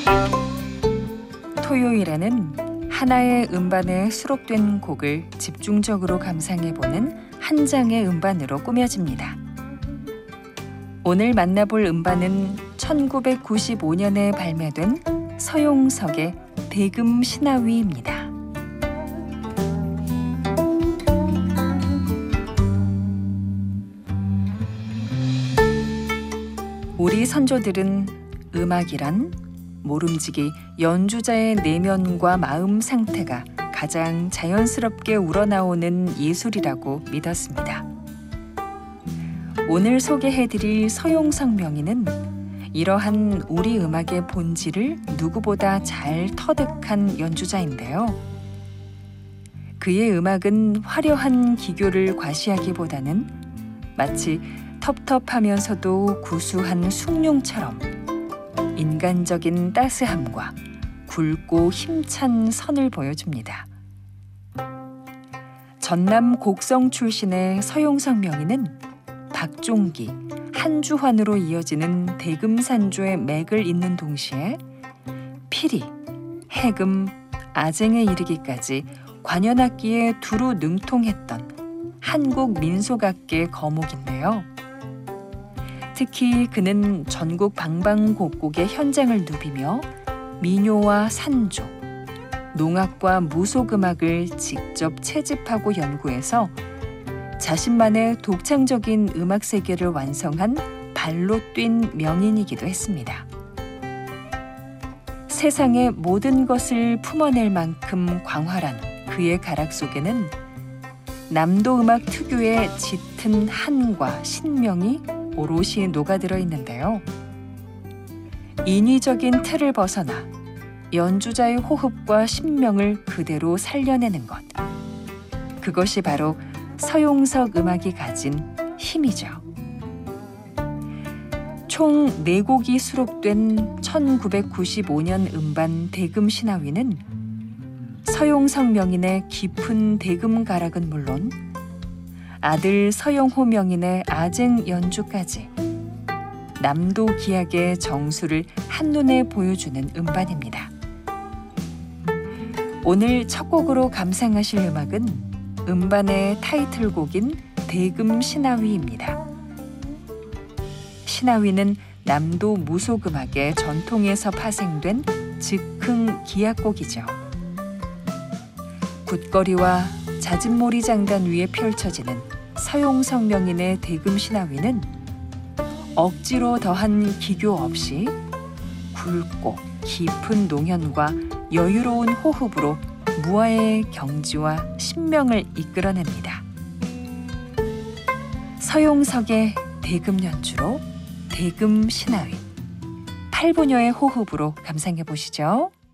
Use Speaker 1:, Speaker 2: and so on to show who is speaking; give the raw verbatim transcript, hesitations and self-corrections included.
Speaker 1: 토요일에는 하나의 음반에 수록된 곡을 집중적으로 감상해보는 한 장의 음반으로 꾸며집니다. 오늘 만나볼 음반은 천구백구십오 년에 발매된 서용석의 대금 신하위입니다. 우리 선조들은 음악이란 모름지기 연주자의 내면과 마음 상태가 가장 자연스럽게 우러나오는 예술이라고 믿었습니다. 오늘 소개해드릴 서용석 명인은 이러한 우리 음악의 본질을 누구보다 잘 터득한 연주자인데요. 그의 음악은 화려한 기교를 과시하기보다는 마치 텁텁하면서도 구수한 숭늉처럼 인간적인 따스함과 굵고 힘찬 선을 보여줍니다. 전남 곡성 출신의 서용석 명인은 박종기, 한주환으로 이어지는 대금산조의 맥을 잇는 동시에 피리, 해금, 아쟁에 이르기까지 관현악기에 두루 능통했던 한국 민속악계의 거목인데요. 특히 그는 전국 방방곡곡의 현장을 누비며 민요와 산조, 농악과 무속음악을 직접 채집하고 연구해서 자신만의 독창적인 음악 세계를 완성한 발로 뛴 명인이기도 했습니다. 세상의 모든 것을 품어낼 만큼 광활한 그의 가락 속에는 남도 음악 특유의 짙은 한과 신명이 오롯이 녹아들어 있는데요. 인위적인 틀을 벗어나 연주자의 호흡과 신명을 그대로 살려내는 것. 그것이 바로 서용석 음악이 가진 힘이죠. 총 네 곡이 수록된 천구백구십오 년 음반 대금 신하위는 서용석 명인의 깊은 대금 가락은 물론 아들 서영호 명인의 아쟁 연주까지 남도 기악의 정수를 한눈에 보여주는 음반입니다. 오늘 첫 곡으로 감상하실 음악은 음반의 타이틀곡인 대금 신하위입니다. 신하위는 남도 무속음악의 전통에서 파생된 즉흥 기악곡이죠. 굿거리와 자진몰이 장단 위에 펼쳐지는 서용석 명인의 대금 신하위는 억지로 더한 기교 없이 굵고 깊은 농현과 여유로운 호흡으로 무아의 경지와 신명을 이끌어냅니다. 서용석의 대금 연주로 대금 신하위, 팔 분여의 호흡으로 감상해 보시죠.